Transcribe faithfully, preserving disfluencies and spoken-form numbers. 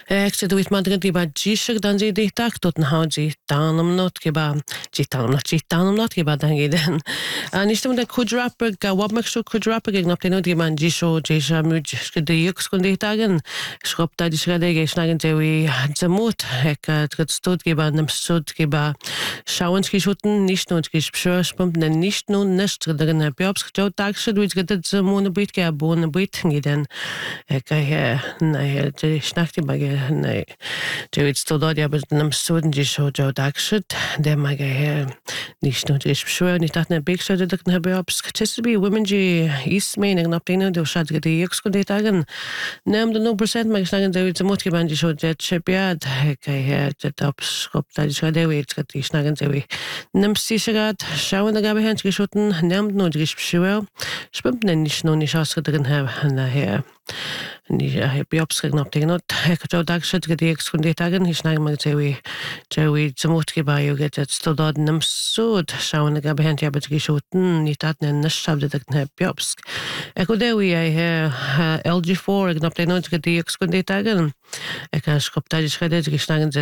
Ik zit uit Madrid die ba gisig dan ze die tak tot een hou die dan om not geba die dan om not die dan om not geba dan geden. En is toen de kudrapper ga wat mag zo kudrapper ik napte no die man gisho gisha muj skede yuk skunde tagen. Schrop da die schrede ge snagen te wi zamut ik het stot geba nem stot geba schauen geschuten nicht nur geschpump ne nicht nur nest drin hab jobs jo tak schud wit gedet zamone bit ge bone bit geden. Ik ja nee de snachti bage nee David stod ja aber nem suden die show jo dakshit der mag ja nicht nur ich schwör nicht dachte big show der hab jobs to be women ji is meaning na pena do shad ge de x kunde tagen nem de no percent mag sagen David zamot ge band show jet chip ja ik ja jet up schop da die schade wit ge die snagen ze nem sicherat schauen da gabe hand geschoten nem nur die schwör schwimmt nicht nur nicht aus drin hab nachher Ni heb je opschrijven op tegen het. Ik had jou dag zitten die ik kon dagen. Is naar maar zewi zewi zamut gebay je get het stod dat nem zoet. Schauen ik heb hand je hebt geschoten. Niet dat ne nschab dat ik heb jobs. Ik had dewi hij L G four ik knap tegen het die ik kon dagen. Ik had schop dat is gedaan. Ik snag